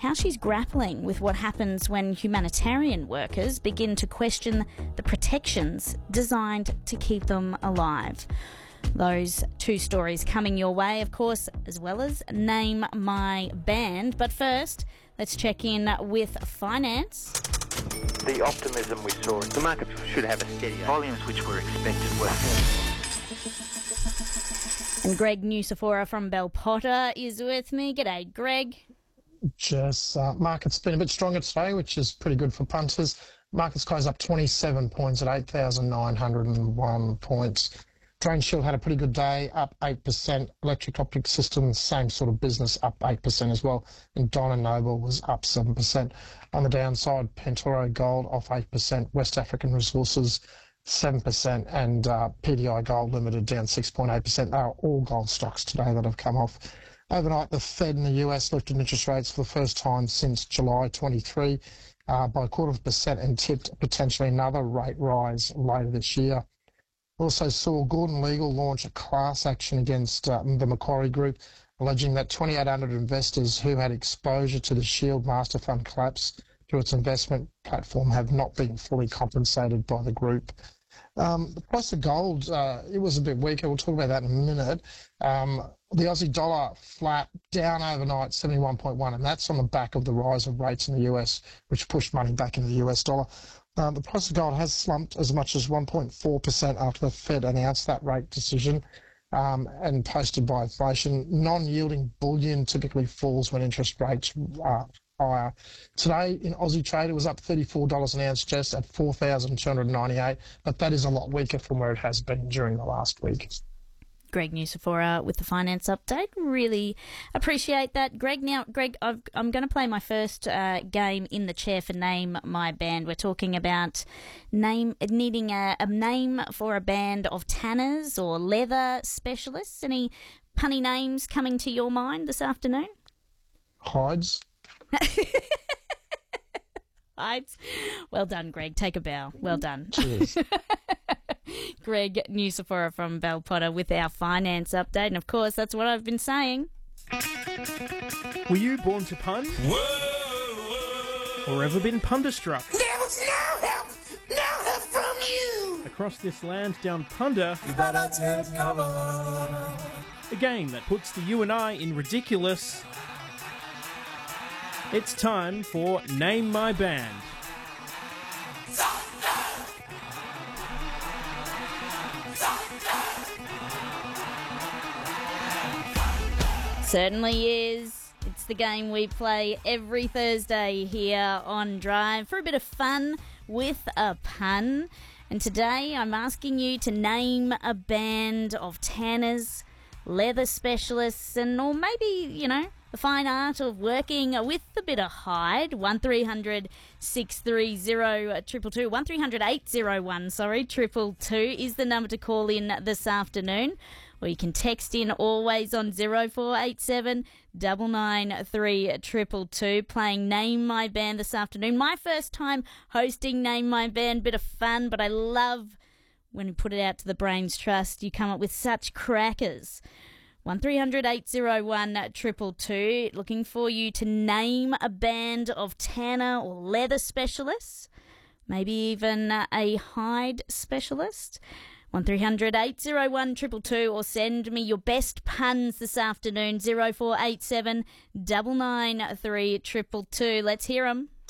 how she's grappling with what happens when humanitarian workers begin to question the protections designed to keep them alive. Those two stories coming your way, of course, as well as Name My Band. But first, let's check in with finance. The optimism we saw, the market should have a steady volumes which were expected were. And Greg Nusafora from Bell Potter is with me. G'day, Greg. Just market's been a bit stronger today, which is pretty good for punters. Market's closed up 27 points at 8,901 points. DrainShield had a pretty good day, up 8%. Electric Optic Systems, same sort of business, up 8% as well. And Dyno Nobel was up 7%. On the downside, Pantoro Gold off 8%. West African Resources 7%, and PDI Gold Limited down 6.8%. They are all gold stocks today that have come off. Overnight, the Fed in the US lifted interest rates for the first time since July 23 by 0.25% and tipped potentially another rate rise later this year. Also saw Gordon Legal launch a class action against the Macquarie Group, alleging that 2,800 investors who had exposure to the Shield Master Fund collapse through its investment platform have not been fully compensated by the group. The price of gold, it was a bit weaker. We'll talk about that in a minute. The Aussie dollar flat, down overnight, 71.1, and that's on the back of the rise of rates in the US, which pushed money back into the US dollar. The price of gold has slumped as much as 1.4% after the Fed announced that rate decision and posted by inflation. Non-yielding bullion typically falls when interest rates are higher. Today in Aussie trade, it was up $34 an ounce just at 4,298, but that is a lot weaker from where it has been during the last week. Greg Nusafora with the finance update. Really appreciate that, Greg. Now, Greg, I'm going to play my first game in the chair for Name My Band. We're talking about needing a name for a band of tanners or leather specialists. Any punny names coming to your mind this afternoon? Hides. Hides. Well done, Greg. Take a bow. Well done. Cheers. Greg Nusafora from Bell Potter with our finance update. And, of course, that's what I've been saying. Were you born to pun? Or ever been punderstruck? There was no help from you. Across this land down Punda, You better take cover. a game that puts the you and I in ridiculous. It's time for Name My Band. Certainly is. It's the game we play every Thursday here on Drive for a bit of fun with a pun. And today I'm asking you to name a band of tanners, leather specialists, or maybe, the fine art of working with a bit of hide. 1300 630 222, 1300 801, 222 is the number to call in this afternoon. Or you can text in always on 0487 993 222, playing Name My Band this afternoon. My first time hosting Name My Band, bit of fun, but I love when we put it out to the Brains Trust. You come up with such crackers. 1300 801 222, looking for you to name a band of tanner or leather specialists, maybe even a hide specialist. 1300 801 222, or send me your best puns this afternoon, 0487 993 222. Let's hear them.